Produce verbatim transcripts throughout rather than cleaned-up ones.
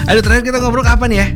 Aduh, terakhir kita ngobrol kapan ya?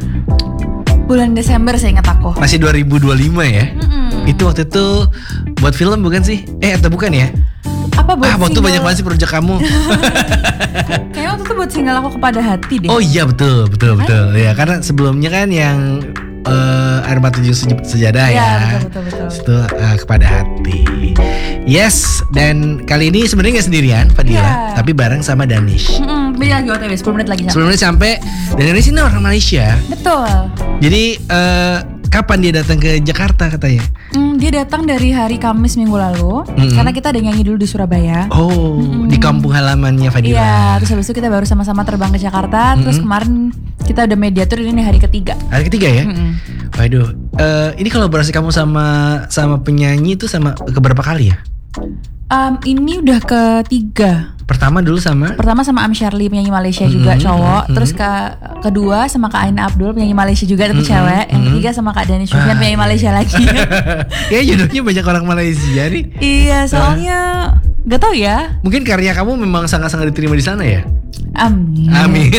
Bulan Desember saya ingat aku. Masih dua ribu dua puluh lima ya? Mm-mm. Itu waktu itu buat film bukan sih? Eh atau bukan ya? Apa buat Ah waktu single? banyak banget sih project kamu. Kayaknya waktu itu buat single aku Kepada Hati deh. Oh iya betul betul betul ya, karena sebelumnya kan yang uh, Air Mata Tujuh Sej- Sejadah Iya, ya. betul, betul, betul. Itu uh, Kepada Hati. Yes, dan kali ini sebenarnya nggak sendirian Fadila, Iya. tapi bareng sama Danish. Mm-mm, Beli lagi O T W sepuluh menit lagi. Sebelumnya sampai, dan Danish ini orang Malaysia. Betul. Jadi uh, kapan dia datang ke Jakarta katanya? Hmm, dia datang dari hari Kamis minggu lalu. Mm-mm. Karena kita ada nyanyi dulu di Surabaya. Oh, Mm-mm. di kampung halamannya Fadila. Iya, terus habis itu kita baru sama-sama terbang ke Jakarta. Terus Mm-mm. kemarin kita udah mediatur, ini hari ketiga. Hari ketiga ya? Mm-mm. Waduh, eh, ini kolaborasi kamu sama sama penyanyi itu sama keberapa kali ya? Um, ini udah ketiga. Pertama dulu sama Pertama sama Am Shirley, penyanyi Malaysia juga, Mm-mm, cowok. mm-mm. Terus ke kedua sama Kak Aina Abdul, penyanyi Malaysia juga, tapi Mm-mm, cewek. Yang mm-mm. ketiga sama Kak Dani Sufyan, Ah, penyanyi iya. Malaysia lagi. ya jodohnya banyak orang Malaysia nih. Iya, soalnya gak tau ya. Mungkin karya kamu memang sangat-sangat diterima di sana ya. Amin. Amin.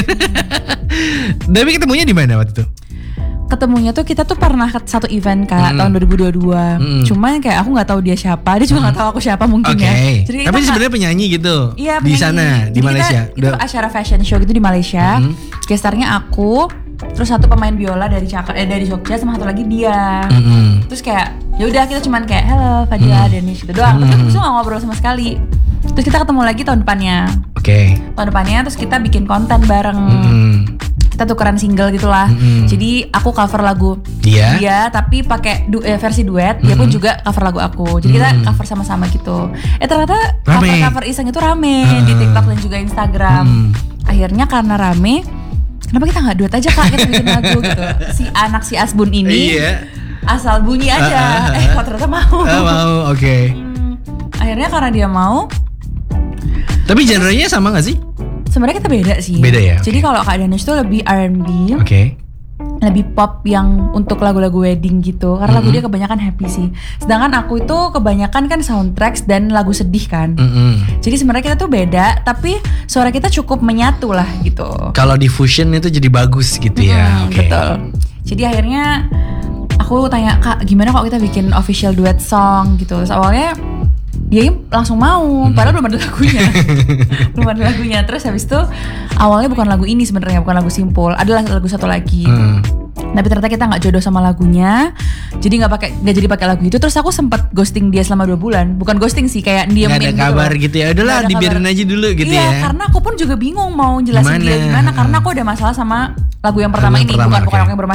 Tapi ketemunya di mana waktu itu? Ketemunya tuh kita tuh pernah ke satu event Kak, Mm-mm. tahun dua ribu dua puluh dua. Mm-mm. Cuman kayak aku nggak tahu dia siapa, dia juga nggak tahu aku siapa mungkin Oke. ya. Jadi kita Tapi nggak- sebenarnya penyanyi gitu. Iya, di penyanyi. sana di Jadi kita- Malaysia. Itu Udah- acara fashion show gitu di Malaysia. Mhm. Gestarnya aku, terus satu pemain biola dari Caka, eh, dari Jogja, sama satu lagi dia. Mm-mm. Terus kayak ya udah kita cuman kayak hello Fadila, Mhm. Danish gitu doang. Terus Mhm. habis itu nggak ngobrol sama sekali. Terus kita ketemu lagi tahun depannya. Oke. Tahun depannya terus kita bikin konten bareng. Mm-mm. Kita tukeran single gitulah. Mhm. Jadi aku cover lagu Dia? dia tapi pakai du- eh, versi duet, dia pun Mhm. juga cover lagu aku. Jadi kita Mhm. cover sama-sama gitu. Eh ternyata Rame. cover-cover iseng itu rame Ah. di TikTok dan juga Instagram. Mhm. Akhirnya karena rame, kenapa kita nggak duet aja Kak, kita bikin lagu gitu. Si anak si Asbun ini Iya. asal bunyi aja. Ah, ah, ah. Eh kok ternyata mau. Ah, mau, oke. Hmm, akhirnya karena dia mau, Tapi genrenya sama gak sih? sebenarnya kita beda sih. Beda ya, Jadi oke. kalau Kak Danish tuh lebih R and B, Oke. lebih pop yang untuk lagu-lagu wedding gitu. Karena lagu Mhm. dia kebanyakan happy sih. Sedangkan aku itu kebanyakan kan soundtracks dan lagu sedih kan. Mm-mm. Jadi sebenarnya kita tuh beda, tapi suara kita cukup menyatu lah gitu. Kalau di fusion itu jadi bagus gitu ya. Hmm, Oke. Betul. Jadi akhirnya aku tanya Kak, gimana kalau kita bikin official duet song gitu. Terus awalnya dia langsung mau, padahal belum ada lagunya. belum ada lagunya. Terus habis itu awalnya bukan lagu ini sebenarnya, bukan lagu Simpul. Ada lagu satu lagi. Hmm. Tapi ternyata kita nggak jodoh sama lagunya, jadi nggak pakai nggak jadi pakai lagu itu. Terus aku sempat ghosting dia selama dua bulan. Bukan ghosting sih, kayak Nggak diemin ada gitu kabar loh. gitu ya. Udahlah Nggak ada dibiarin kabar. aja dulu gitu Iya, ya. karena aku pun juga bingung mau jelasin Gimana? dia gimana. Karena aku ada masalah sama lagu yang pertama Lagu yang ini, pertama, bukan bukan oke. yang bermasalah.